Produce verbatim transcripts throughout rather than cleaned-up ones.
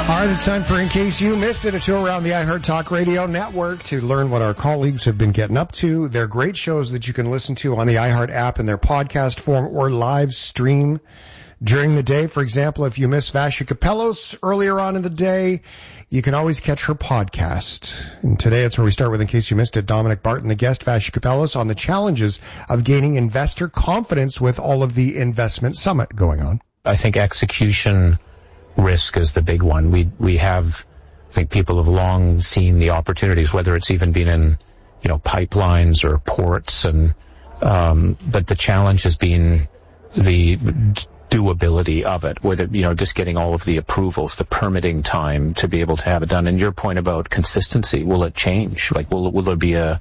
All right, it's time for In Case You Missed It, a show around the iHeart Talk Radio Network to learn what our colleagues have been getting up to. They're great shows that you can listen to on the iHeart app in their podcast form or live stream during the day. For example, if you missed Vasha Capellos earlier on in the day, you can always catch her podcast. And today it's where we start with In Case You Missed It, Dominic Barton, the guest, Vasha Capellos, on the challenges of gaining investor confidence with all of the investment summit going on. I think execution risk is the big one. We we have, I think people have long seen the opportunities, whether it's even been in, you know, pipelines or ports, and um, but the challenge has been the doability of it, with it, you know, just getting all of the approvals, the permitting time to be able to have it done. And your point about consistency, will it change? Like, will will there be a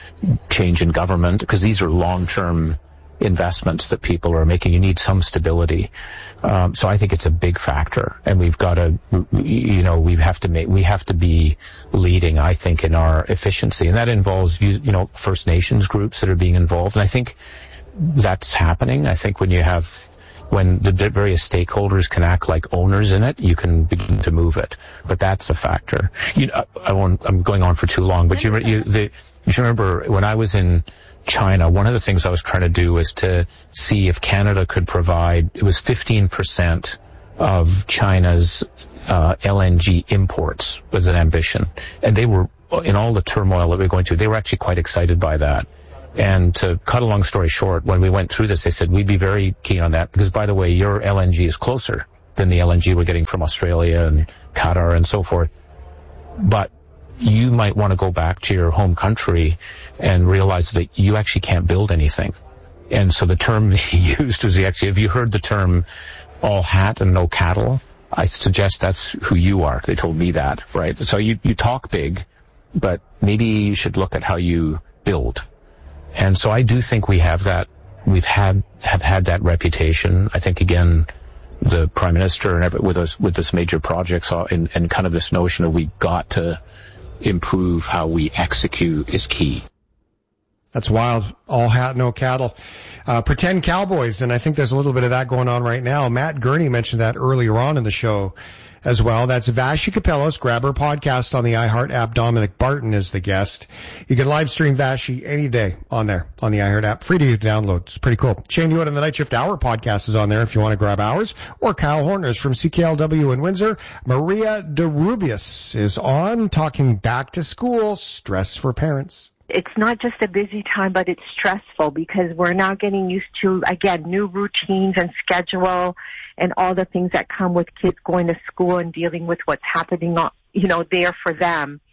change in government? Because these are long-term investments that people are making. You need some stability. Um, so I think it's a big factor, and we've got to, you know, we have to make, we have to be leading, I think, in our efficiency. And that involves, you, you know, First Nations groups that are being involved. And I think that's happening. I think when you have, when the various stakeholders can act like owners in it, you can begin to move it. But that's a factor. You know, I won't, I'm going on for too long, but you, you, the, you should remember when I was in China, one of the things I was trying to do was to see if Canada could provide, it was fifteen percent of China's uh, L N G imports was an ambition. And they were, in all the turmoil that we were going through, they were actually quite excited by that. And to cut a long story short, when we went through this, they said, we'd be very keen on that because, by the way, your L N G is closer than the L N G we're getting from Australia and Qatar and so forth. But you might want to go back to your home country and realize that you actually can't build anything. And so the term he used was, he actually, have you heard the term all hat and no cattle? I suggest that's who you are. They told me that, right? So you, you talk big, but maybe you should look at how you build. And so I do think we have that, we've had, have had that reputation. I think, again, the Prime Minister and every, with us, with this major projects and, and kind of this notion of we got to improve how we execute is key. That's wild. All hat, no cattle. Uh, pretend cowboys, and I think there's a little bit of that going on right now. Matt Gurney mentioned that earlier on in the show as well. That's Vasha Capellos. Grab her podcast on the iHeart app. Dominic Barton is the guest. You can live stream Vashi any day on there, on the iHeart app. Free to download. It's pretty cool. Shane Hewitt and the Night Shift Hour podcast is on there if you want to grab ours. Or Kyle Horner's from C K L W in Windsor. Maria DeRubius is on, talking back to school, stress for parents. It's not just a busy time, but it's stressful because we're now getting used to, again, new routines and schedule and all the things that come with kids going to school and dealing with what's happening, you know, there for them.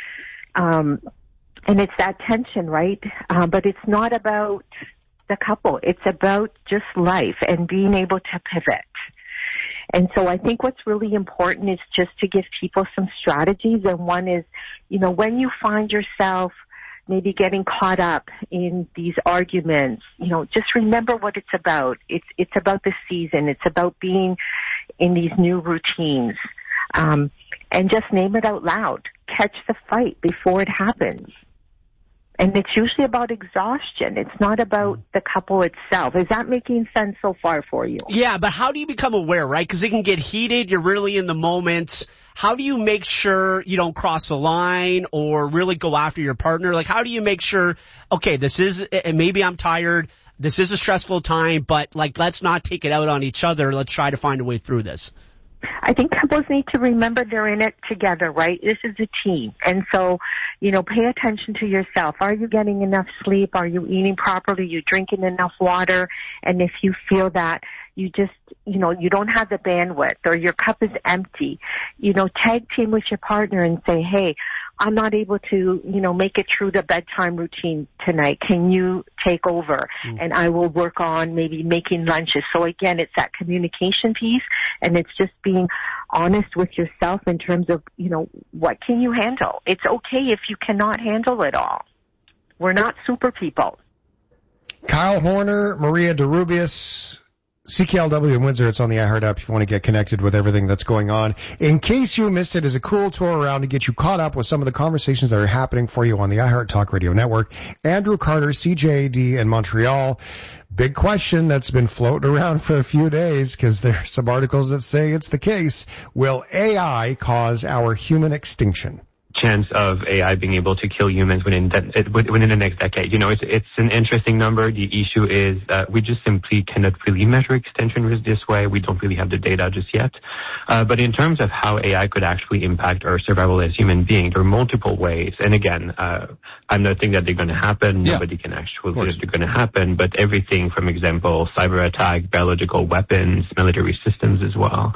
Um, and it's that tension, right? Um, but it's not about the couple. It's about just life and being able to pivot. And so I think what's really important is just to give people some strategies. And one is, you know, when you find yourself maybe getting caught up in these arguments, you know, just remember what it's about. It's it's about the season. It's about being in these new routines. Um, and just name it out loud. Catch the fight before it happens. And it's usually about exhaustion. It's not about the couple itself. Is that making sense so far for you? Yeah, but how do you become aware, right? Because it can get heated. You're really in the moment. How do you make sure you don't cross the line or really go after your partner? Like, how do you make sure, okay, this is, maybe I'm tired, this is a stressful time, but, like, let's not take it out on each other. Let's try to find a way through this. I think couples need to remember they're in it together, right? This is a team. And so, you know, pay attention to yourself. Are you getting enough sleep? Are you eating properly? Are you drinking enough water? And if you feel that you just, you know, you don't have the bandwidth or your cup is empty, you know, tag team with your partner and say, hey, I'm not able to, you know, make it through the bedtime routine tonight. Can you take over? Mm. And I will work on maybe making lunches. So again, it's that communication piece, and it's just being honest with yourself in terms of, you know, what can you handle? It's okay if you cannot handle it all. We're not super people. Kyle Horner, Maria DeRubius, C K L W in Windsor. It's on the iHeart app if you want to get connected with everything that's going on. In case you missed it, is a cool tour around to get you caught up with some of the conversations that are happening for you on the iHeart Talk Radio Network. Andrew Carter, C J A D in Montreal. big question that's been floating around for a few days because there are some articles that say it's the case. Will A I cause our human extinction? Chance of A I being able to kill humans within de- within the next decade. You know, it's it's an interesting number. The issue is that we just simply cannot really measure extinction risk this way. We don't really have the data just yet. Uh, but in terms of how A I could actually impact our survival as human beings, there are multiple ways. And again, uh, I'm not saying that they're going to happen. Yeah. Nobody can actually say that they're going to happen. But everything from example, cyber attack, biological weapons, military systems as well.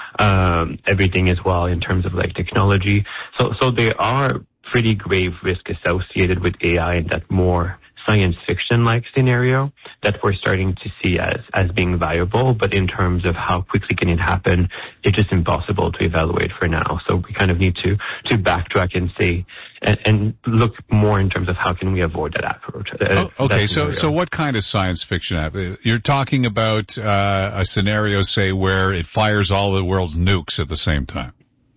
Um, everything as well in terms of like technology. So, so there are pretty grave risks associated with A I in that more science fiction-like scenario that we're starting to see as, as being viable. But in terms of how quickly can it happen, it's just impossible to evaluate for now. So we kind of need to, to backtrack and see and, and look more in terms of how can we avoid that approach. Uh, oh, okay. that So, so what kind of science fiction? You're talking about, uh, a scenario, say, where it fires all the world's nukes at the same time.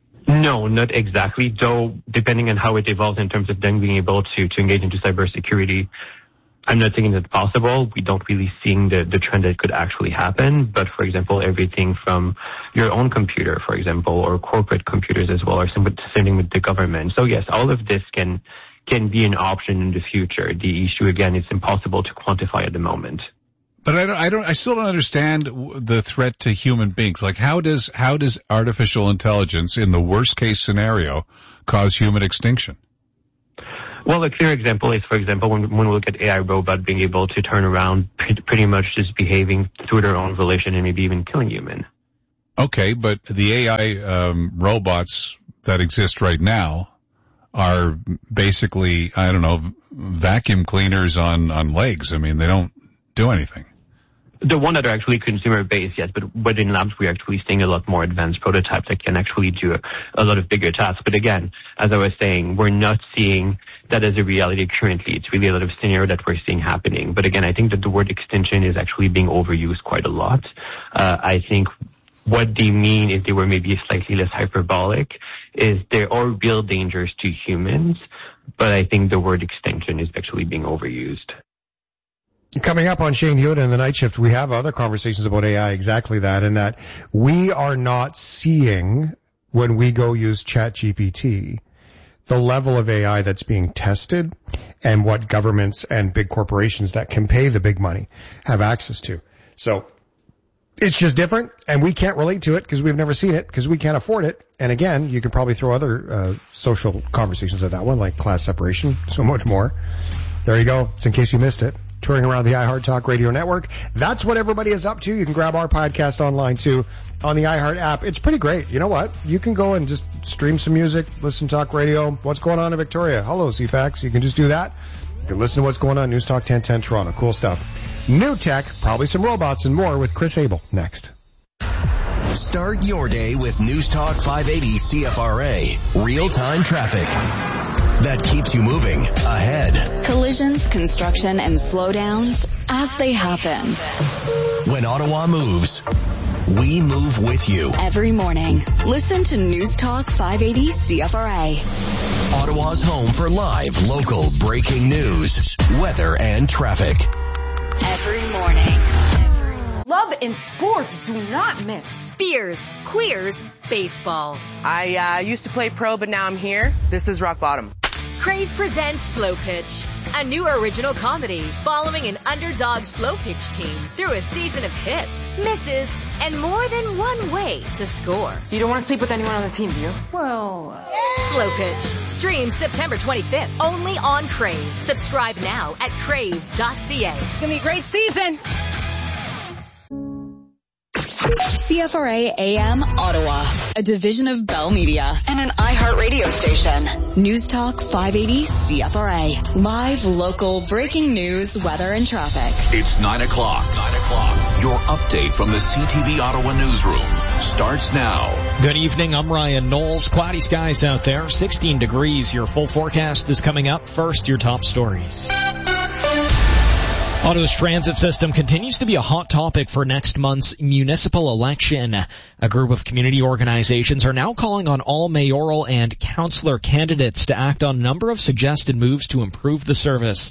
No, not exactly, though depending on how it evolves in terms of then being able to, to engage into cybersecurity, I'm not thinking that's possible. We don't really see the, the trend that could actually happen. But for example, everything from your own computer, for example, or corporate computers as well, or same thing with the government. So yes, all of this can, can be an option in the future. The issue, again, it's impossible to quantify at the moment. But I don't, I don't, I still don't understand the threat to human beings. Like, how does, how does artificial intelligence in the worst case scenario cause human extinction? Well, a clear example is, for example, when, when we look at A I robot being able to turn around pretty, pretty much just behaving through their own volition and maybe even killing human. Okay, but the A I, um, robots that exist right now are basically, I don't know, vacuum cleaners on, on legs. I mean, they don't do anything. The one that are actually consumer-based, yes, but, but in labs we're actually seeing a lot more advanced prototypes that can actually do a, a lot of bigger tasks. But again, as I was saying, we're not seeing that as a reality currently. It's really a lot of scenario that we're seeing happening. But again, I think that the word extinction is actually being overused quite a lot. Uh, I think what they mean, if they were maybe slightly less hyperbolic, is there are real dangers to humans, but I think the word extinction is actually being overused. Coming up on Shane Hewitt and the Night Shift, we have other conversations about A I, exactly that, in that we are not seeing, when we go use ChatGPT, the level of A I that's being tested and what governments and big corporations that can pay the big money have access to. So it's just different, and we can't relate to it because we've never seen it, because we can't afford it. And again, you could probably throw other uh, social conversations at that one, like class separation, so much more. There you go. It's in case you missed it. Touring around the iHeart Talk Radio Network. That's what everybody is up to. You can grab our podcast online too on the iHeart app. It's pretty great. You know what? You can go and just stream some music, listen to talk radio. What's going on in Victoria? Hello, C FAX. You can just do that. You can listen to what's going on. News Talk ten ten Toronto. Cool stuff. New tech, probably some robots and more with Chris Abel next. Start your day with News Talk five eighty C F R A. Real-time traffic that keeps you moving ahead. Collisions, construction, and slowdowns as they happen. When Ottawa moves, we move with you. Every morning, listen to News Talk five eighty C F R A. Ottawa's home for live, local, breaking news, weather, and traffic. Every morning. Love and sports do not mix. Beers, queers, baseball. I uh, used to play pro, but now I'm here. This is rock bottom. Crave presents Slow Pitch, a new original comedy following an underdog slow pitch team through a season of hits, misses, and more than one way to score. You don't want to sleep with anyone on the team, do you? Well... Uh... Slow Pitch. Streams September twenty-fifth, only on Crave. Subscribe now at crave dot c a. It's going to be a great season. C F R A A M Ottawa, a division of Bell Media and an iHeart radio station. News Talk five eighty C F R A. Live, local, breaking news, weather, and traffic. It's nine o'clock. Nine o'clock. Your update from the C T V Ottawa newsroom starts now. Good evening. I'm Ryan Knowles. Cloudy skies out there. sixteen degrees. Your full forecast is coming up. First, your top stories. Ottawa's transit system continues to be a hot topic for next month's municipal election. A group of community organizations are now calling on all mayoral and councillor candidates to act on a number of suggested moves to improve the service.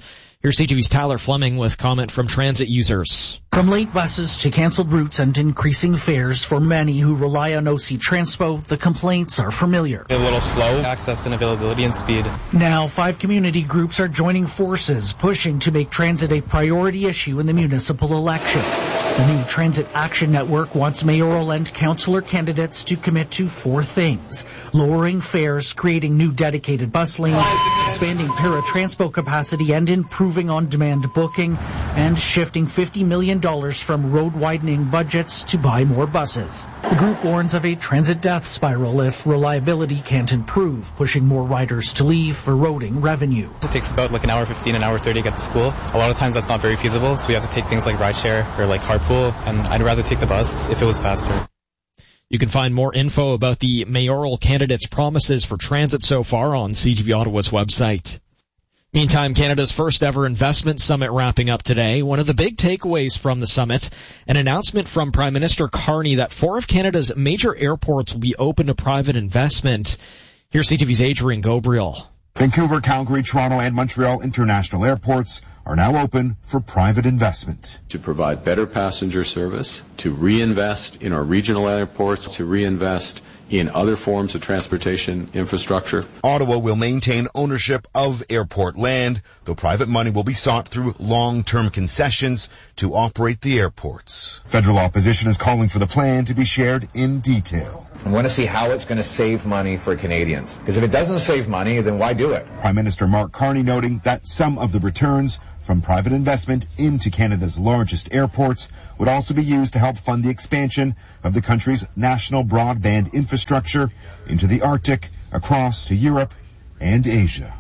Here's C T V's Tyler Fleming with comment from transit users. From late buses to canceled routes and increasing fares, for many who rely on O C Transpo, the complaints are familiar. A little slow, access and availability and speed. Now, five community groups are joining forces, pushing to make transit a priority issue in the municipal election. The new Transit Action Network wants mayoral and councillor candidates to commit to four things: lowering fares, creating new dedicated bus lanes, expanding paratranspo capacity and improving on-demand booking, and shifting fifty million dollars from road-widening budgets to buy more buses. The group warns of a transit death spiral if reliability can't improve, pushing more riders to leave, eroding revenue. It takes about like an hour fifteen, an hour thirty to get to school. A lot of times that's not very feasible, so we have to take things like rideshare or like carpool, and I'd rather take the bus if it was faster. You can find more info about the mayoral candidates' promises for transit so far on C T V Ottawa's website. Meantime, Canada's first ever investment summit wrapping up today. One of the big takeaways from the summit, an announcement from Prime Minister Carney that four of Canada's major airports will be open to private investment. Here's C T V's Adrian Gabriel. Vancouver, Calgary, Toronto, and Montreal international airports are now open for private investment. To provide better passenger service, to reinvest in our regional airports, to reinvest in other forms of transportation infrastructure. Ottawa will maintain ownership of airport land, though private money will be sought through long-term concessions to operate the airports. Federal opposition is calling for the plan to be shared in detail. I want to see how it's going to save money for Canadians. Because if it doesn't save money, then why do it? Prime Minister Mark Carney noting that some of the returns from private investment into Canada's largest airports would also be used to help fund the expansion of the country's national broadband infrastructure into the Arctic, across to Europe and Asia.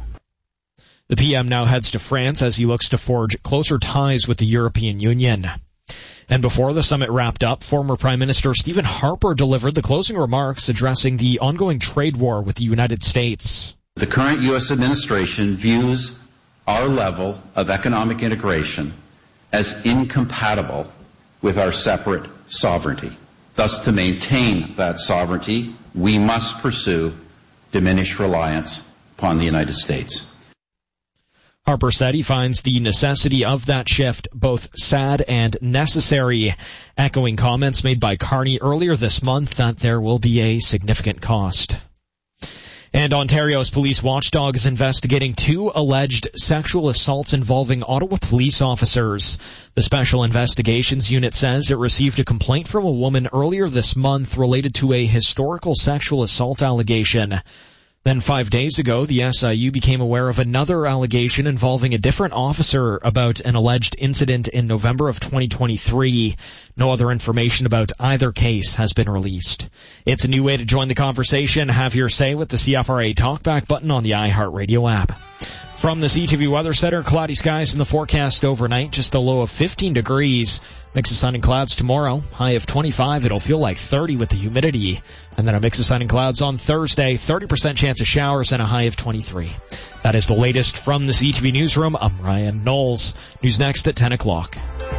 The P M now heads to France as he looks to forge closer ties with the European Union. And before the summit wrapped up, former Prime Minister Stephen Harper delivered the closing remarks addressing the ongoing trade war with the United States. The current U S administration views our level of economic integration as incompatible with our separate sovereignty. Thus, to maintain that sovereignty, we must pursue diminished reliance upon the United States. Harper said he finds the necessity of that shift both sad and necessary, echoing comments made by Carney earlier this month that there will be a significant cost. And Ontario's police watchdog is investigating two alleged sexual assaults involving Ottawa police officers. The Special Investigations Unit says it received a complaint from a woman earlier this month related to a historical sexual assault allegation. Then five days ago, the S I U became aware of another allegation involving a different officer about an alleged incident in November of twenty twenty-three. No other information about either case has been released. It's a new way to join the conversation. Have your say with the C F R A Talkback button on the iHeartRadio app. From the C T V Weather Center, cloudy skies in the forecast overnight, just a low of fifteen degrees. Mix of sun and clouds tomorrow, high of twenty-five. It'll feel like thirty with the humidity. And then a mix of sun and clouds on Thursday, thirty percent chance of showers and a high of twenty-three. That is the latest from the C T V Newsroom. I'm Ryan Knowles. News next at ten o'clock.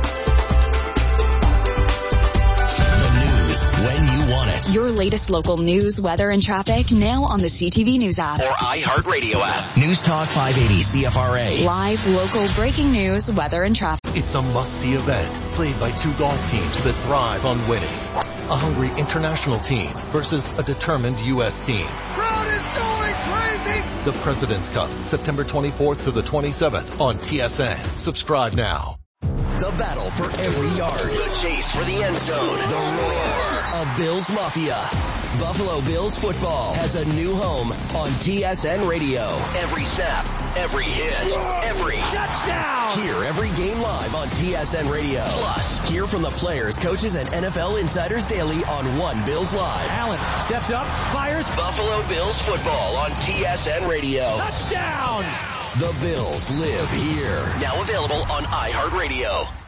When you want it. Your latest local news, weather, and traffic now on the C T V News app. Or iHeartRadio app. News Talk five eighty C F R A. Live, local, breaking news, weather, and traffic. It's a must-see event played by two golf teams that thrive on winning. A hungry international team versus a determined U S team. Crowd is going crazy! The President's Cup, September twenty-fourth to the twenty-seventh on T S N. Subscribe now. The battle for every yard. The chase for the end zone. The roar of Bills Mafia. Buffalo Bills football has a new home on T S N Radio. Every snap, every hit, every touchdown. Hear every game live on T S N Radio. Plus, hear from the players, coaches, and N F L insiders daily on One Bills Live. Allen steps up, fires. Buffalo Bills football on T S N Radio. Touchdown! The Bills live here. Now available on iHeartRadio.